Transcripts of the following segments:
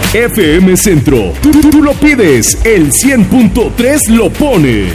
FM Centro. Tú lo pides, el 100.3 lo pone.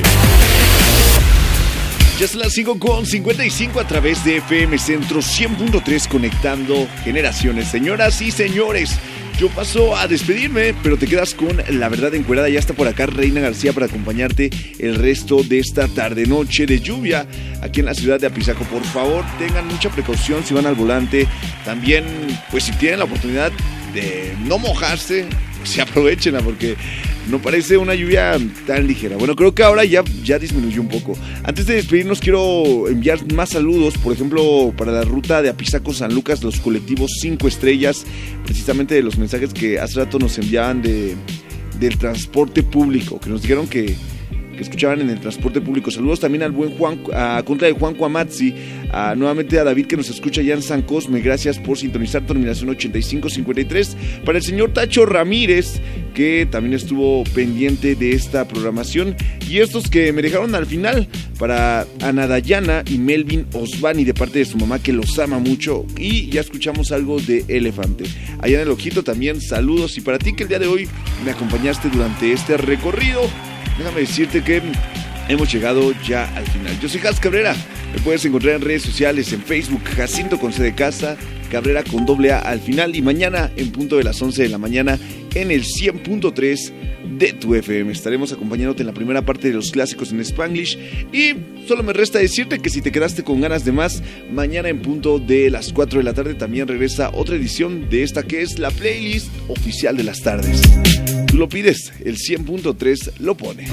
Ya son las 5:55 a través de FM Centro 100.3, conectando generaciones. Señoras y señores, yo paso a despedirme, pero te quedas con La Verdad Encuerada. Ya está por acá Reina García para acompañarte el resto de esta tarde-noche de lluvia aquí en la ciudad de Apizaco. Por favor, tengan mucha precaución si van al volante. También, pues si tienen la oportunidad de no mojarse, pues aprovechenla, porque no parece una lluvia tan ligera. Bueno, creo que ahora ya disminuyó un poco. Antes de despedirnos, quiero enviar más saludos. Por ejemplo, para la ruta de Apizaco-San Lucas, los colectivos 5 estrellas, precisamente de los mensajes que hace rato nos enviaban del transporte público, que nos dijeron que escuchaban en el transporte público. Saludos también al buen Juan, a contra de Juan Cuamatzi, nuevamente a David, que nos escucha ya en San Cosme. Gracias por sintonizar, terminación 8553. Para el señor Tacho Ramírez, que también estuvo pendiente de esta programación, y estos que me dejaron al final, para Ana Dayana y Melvin Osvani, de parte de su mamá, que los ama mucho. Y ya escuchamos algo de Elefante. Allá en el Ojito también saludos, y para ti que el día de hoy me acompañaste durante este recorrido, déjame decirte que hemos llegado ya al final. Yo soy Jas Cabrera. Me puedes encontrar en redes sociales, en Facebook, Jacinto con C de casa, Cabrera con doble A al final. Y mañana en punto de las 11 de la mañana en el 100.3 de tu FM. Estaremos acompañándote en la primera parte de los clásicos en Spanglish. Y solo me resta decirte que si te quedaste con ganas de más, mañana en punto de las 4 de la tarde también regresa otra edición de esta que es la playlist oficial de las tardes. Tú lo pides, el 100.3 lo pone.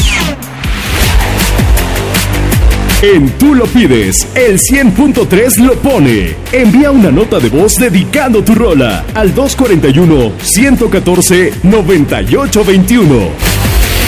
En Tú lo pides, el 100.3 lo pone. Envía una nota de voz dedicando tu rola al 241-114-9821.